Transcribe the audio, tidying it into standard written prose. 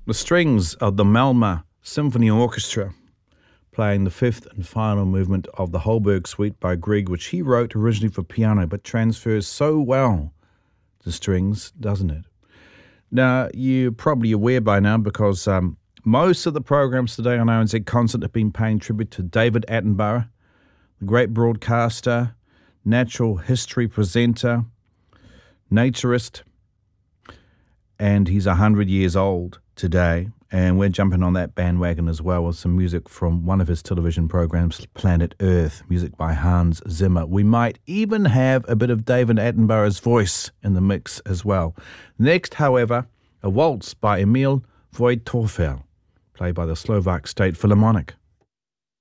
The strings of the Malmö Symphony Orchestra playing the fifth and final movement of the Holberg Suite by Grieg, which he wrote originally for piano, but transfers so well to strings, doesn't it? Now, you're probably aware by now because most of the programs today on RNZ Concert have been paying tribute to David Attenborough, the great broadcaster, natural history presenter, naturist, and he's 100 years old today. And we're jumping on that bandwagon as well with some music from one of his television programs, Planet Earth, music by Hans Zimmer. We might even have a bit of David Attenborough's voice in the mix as well. Next, however, a waltz by Emil Wojtofel, played by the Slovak State Philharmonic.